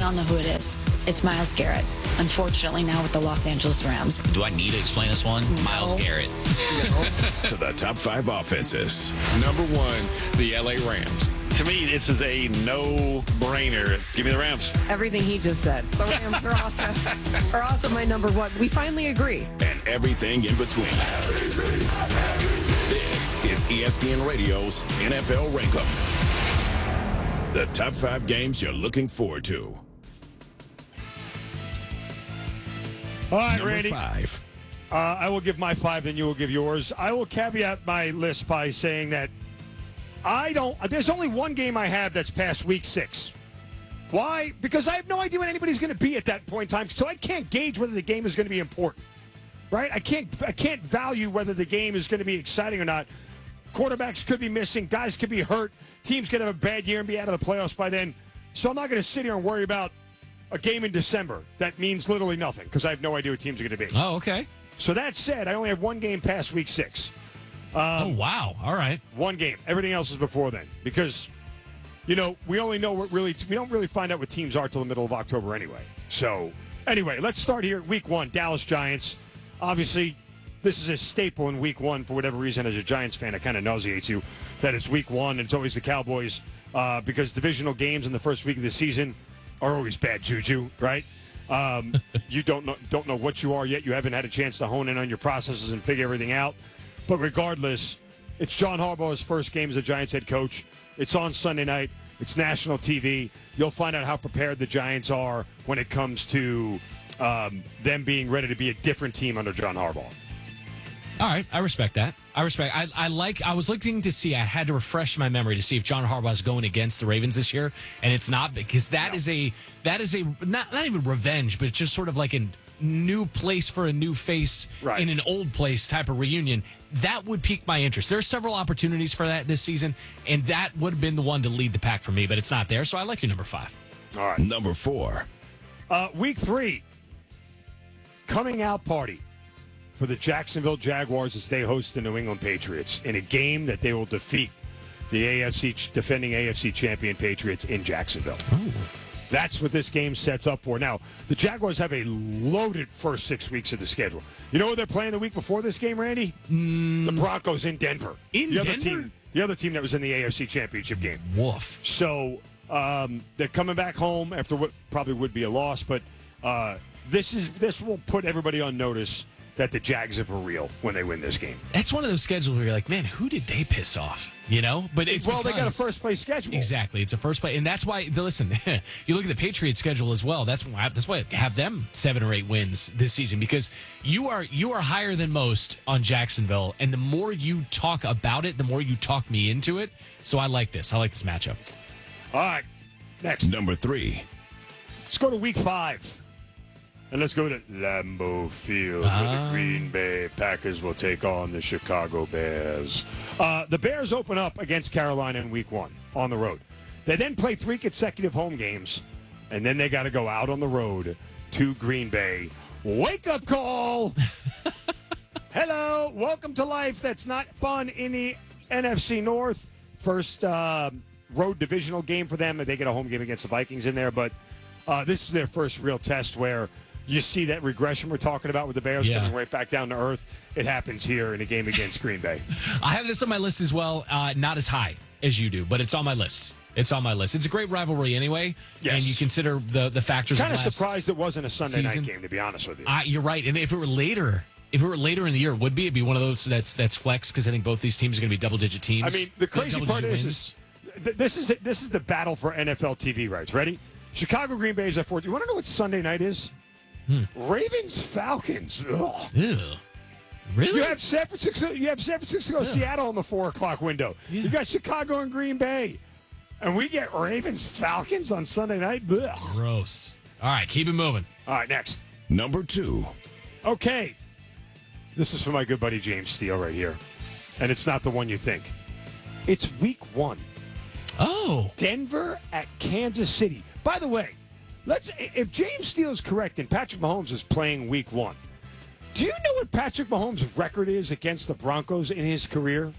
all know who it is. It's Myles Garrett. Unfortunately, now with the Los Angeles Rams. Do I need to explain this one? No. Myles Garrett. To the top 5 offenses. Number 1, the LA Rams. To me, this is a no-brainer. Give me the Rams. Everything he just said. The Rams are also my number 1. We finally agree. And everything in between. This is ESPN Radio's NFL Rankum. The top 5 games you're looking forward to. All right, Number Randy. 5. I will give my 5, then you will give yours. I will caveat my list by saying that there's only one game I have that's past week 6. Why? Because I have no idea when anybody's going to be at that point in time, so I can't gauge whether the game is going to be important. Right? I can't value whether the game is going to be exciting or not. Quarterbacks could be missing, guys could be hurt, teams could have a bad year and be out of the playoffs by then. So I'm not going to sit here and worry about a game in December that means literally nothing because I have no idea what teams are going to be. Oh, okay. So that said, I only have one game past week 6. Oh, wow. All right. One game. Everything else is before then because, we only know we don't really find out what teams are till the middle of October anyway. So, anyway, let's start here. Week 1, Dallas Giants. Obviously, this is a staple in week 1 for whatever reason. As a Giants fan, it kind of nauseates you that it's week 1 and it's always the Cowboys because divisional games in the first week of the season are always bad juju, right? You don't know what you are yet. You haven't had a chance to hone in on your processes and figure everything out. But regardless, it's John Harbaugh's first game as a Giants head coach. It's on Sunday night. It's national TV. You'll find out how prepared the Giants are when it comes to them being ready to be a different team under John Harbaugh. All right, I respect that. I was looking to see, I had to refresh my memory to see if John Harbaugh's going against the Ravens this year, and it's not because that is a not even revenge, but it's just sort of like a new place for a new face in an old place type of reunion. That would pique my interest. There are several opportunities for that this season, and that would have been the one to lead the pack for me, but it's not there, so I like your number 5. All right. Number 4. Week 3, coming out party for the Jacksonville Jaguars as they host the New England Patriots in a game that they will defeat the defending AFC champion Patriots in Jacksonville. Ooh. That's what this game sets up for. Now, the Jaguars have a loaded first 6 weeks of the schedule. You know who they're playing the week before this game, Randy? The Broncos in Denver. Denver? The other team that was in the AFC championship game. Woof. So they're coming back home after what probably would be a loss, but this will put everybody on notice that the Jags are for real when they win this game. That's one of those schedules where you're like, man, who did they piss off? But it's they got a first place schedule. Exactly, it's a first place, and that's why. Listen, you look at the Patriots schedule as well. That's why I have them 7 or 8 wins this season because you are higher than most on Jacksonville, and the more you talk about it, the more you talk me into it. So I like this. I like this matchup. All right, next Number 3. Let's go to week 5. And let's go to Lambeau Field where the Green Bay Packers will take on the Chicago Bears. The Bears open up against Carolina in week 1 on the road. They then play 3 consecutive home games, and then they got to go out on the road to Green Bay. Wake up call! Hello, welcome to life. That's not fun in the NFC North. First road divisional game for them. They get a home game against the Vikings in there, but this is their first real test where you see that regression we're talking about with the Bears coming right back down to earth. It happens here in a game against Green Bay. I have this on my list as well. Not as high as you do, but it's on my list. It's on my list. It's a great rivalry anyway. Yes. And you consider the factors. Kind of surprised it wasn't a Sunday season. night game, to be honest with you. You're right. And if it were later in the year, it'd be one of those that's flex because I think both these teams are going to be double-digit teams. I mean, the crazy part is this is the battle for NFL TV rights. Ready? Chicago Green Bay is at 4. You want to know what Sunday night is? Ravens Falcons. Ugh. Ew. Really? You have San Francisco, Seattle in the 4 o'clock window. Yeah. You got Chicago and Green Bay, and we get Ravens Falcons on Sunday night. Ugh. Gross. All right, keep it moving. All right, next. Number 2. Okay, this is for my good buddy James Steele right here, and it's not the one you think. It's week 1. Oh, Denver at Kansas City. By the way, if James Steele is correct and Patrick Mahomes is playing week 1, do you know what Patrick Mahomes' record is against the Broncos in his career?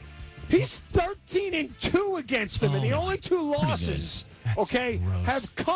He's 13-2 against them, and the only 2 losses, gross. have come